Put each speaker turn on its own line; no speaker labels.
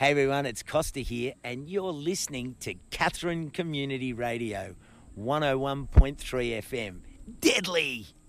Hey everyone, it's Costa here, and you're listening to Catherine Community Radio, 101.3 FM. Deadly!